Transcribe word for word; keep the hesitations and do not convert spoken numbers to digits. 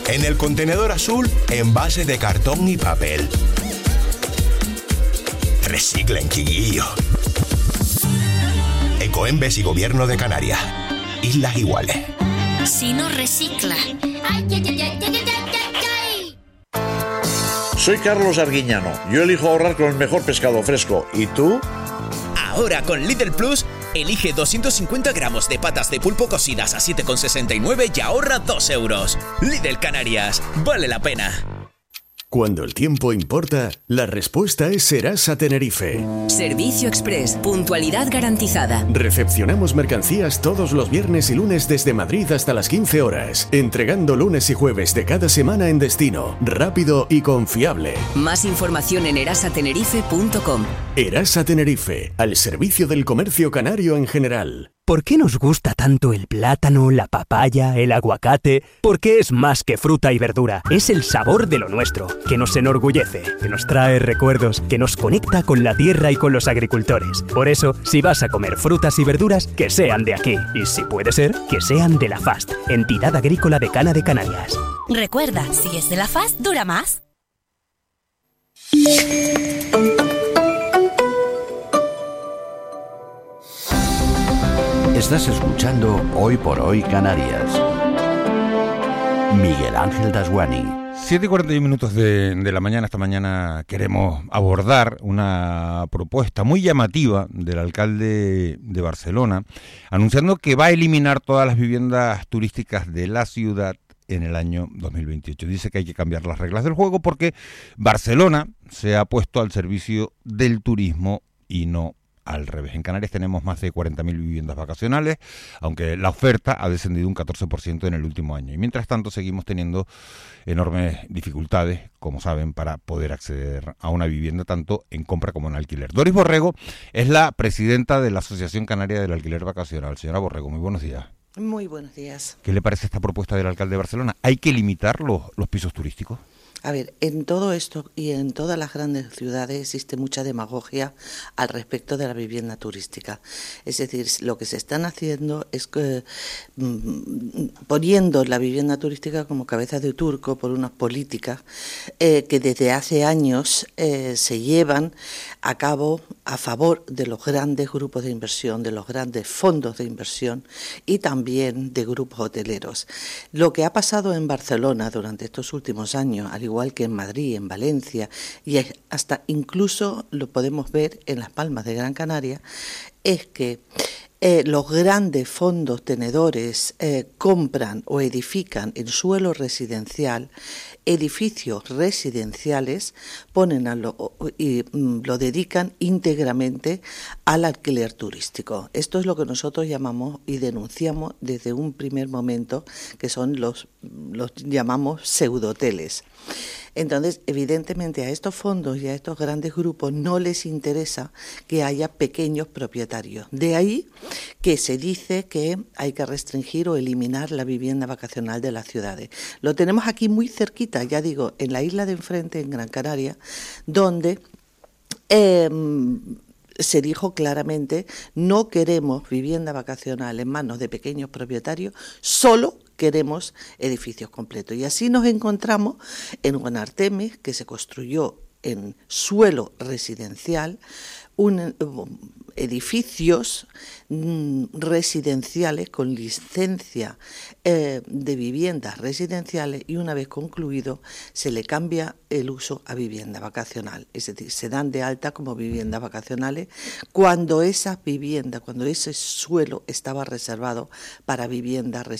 En el contenedor azul, envase de cartón y papel. Reciclen, chiquillo. Ecoembes y Gobierno de Canarias. Islas Iguales. Si no recicla. Ay, ay, ay, ay, ay, ay, ay. Soy Carlos Arguiñano. Yo elijo ahorrar con el mejor pescado fresco. ¿Y tú? Ahora con Lidl Plus, elige doscientos cincuenta gramos de patas de pulpo cocidas a siete con sesenta y nueve y ahorra dos euros. Lidl Canarias. Vale la pena. Cuando el tiempo importa, la respuesta es Serasa Tenerife. Servicio Express, puntualidad garantizada. Recepcionamos mercancías todos los viernes y lunes desde Madrid hasta las quince horas, entregando lunes y jueves de cada semana en destino, rápido y confiable. Más información en erasa tenerife punto com. Erasa Tenerife, al servicio del comercio canario en general. ¿Por qué nos gusta tanto el plátano, la papaya, el aguacate? Porque es más que fruta y verdura. Es el sabor de lo nuestro, que nos enorgullece, que nos trae recuerdos, que nos conecta con la tierra y con los agricultores. Por eso, si vas a comer frutas y verduras, que sean de aquí. Y si puede ser, que sean de la F A S T, Entidad Agrícola de Cana de Canarias. Recuerda, si es de la F A S, dura más. Estás escuchando Hoy por Hoy Canarias. Miguel Ángel Dasguani. siete y cuarenta y uno minutos de, de la mañana. Esta mañana queremos abordar una propuesta muy llamativa del alcalde de Barcelona, anunciando que va a eliminar todas las viviendas turísticas de la ciudad en el año dos mil veintiocho. Dice que hay que cambiar las reglas del juego porque Barcelona se ha puesto al servicio del turismo y no al revés. En Canarias tenemos más de cuarenta mil viviendas vacacionales, aunque la oferta ha descendido un catorce por ciento en el último año. Y mientras tanto seguimos teniendo enormes dificultades, como saben, para poder acceder a una vivienda tanto en compra como en alquiler. Doris Borrego es la presidenta de la Asociación Canaria del Alquiler Vacacional. Señora Borrego, muy buenos días. Muy buenos días. ¿Qué le parece esta propuesta del alcalde de Barcelona? ¿Hay que limitar los, los pisos turísticos? A ver, en todo esto y en todas las grandes ciudades existe mucha demagogia al respecto de la vivienda turística. Es decir, lo que se están haciendo es que, mmm, poniendo la vivienda turística como cabeza de turco por unas políticas eh, que desde hace años eh, se llevan a cabo a favor de los grandes grupos de inversión, de los grandes fondos de inversión y también de grupos hoteleros. Lo que ha pasado en Barcelona durante estos últimos años, al igual que en Madrid, en Valencia y hasta incluso lo podemos ver en Las Palmas de Gran Canaria, es que eh, los grandes fondos tenedores eh, compran o edifican en suelo residencial edificios residenciales, ponen a lo, y mm, lo dedican íntegramente al alquiler turístico. Esto es lo que nosotros llamamos y denunciamos desde un primer momento, que son los, los llamamos pseudohoteles. Entonces, evidentemente a estos fondos y a estos grandes grupos no les interesa que haya pequeños propietarios. De ahí que se dice que hay que restringir o eliminar la vivienda vacacional de las ciudades. Lo tenemos aquí muy cerquita, ya digo, en la isla de enfrente, en Gran Canaria, donde Eh, se dijo claramente, no queremos vivienda vacacional en manos de pequeños propietarios, solo queremos edificios completos. Y así nos encontramos en Guanartemis, que se construyó en suelo residencial, un, edificios mm, residenciales con licencia eh, de viviendas residenciales, y una vez concluido se le cambia el uso a vivienda vacacional, es decir, se dan de alta como viviendas vacacionales cuando esas viviendas, cuando ese suelo estaba reservado para viviendas residenciales.